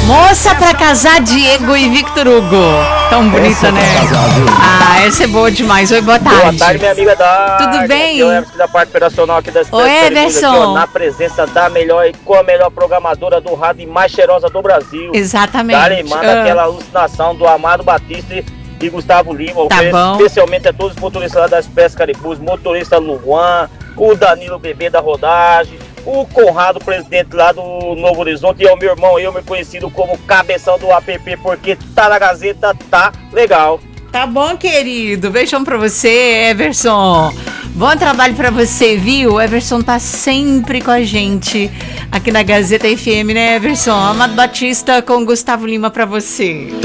Moça pra casar, Diego e Victor Hugo. Tão bonita, né? Essa é boa demais. Oi, boa tarde. Boa tarde, minha amiga da. Tudo bem? Eu Everson da parte operacional aqui da Oi, Everson. aqui, ó, na presença da melhor e com a melhor programadora do rádio e mais cheirosa do Brasil. Exatamente. Dali manda aquela alucinação do Amado Batista e Gustavo Lima. Tá bom. Especialmente a todos os motoristas lá das Pescas Caribus, motorista Luan, o Danilo Bebê da Rodagem, o Conrado, presidente lá do Novo Horizonte, e é o meu irmão, eu me conhecido como cabeção do app, porque tá na Gazeta, tá legal. Tá bom, querido. Beijão pra você, Everson. Bom trabalho pra você, viu? O Everson tá sempre com a gente aqui na Gazeta FM, né, Everson? Amado Batista com Gustavo Lima pra você.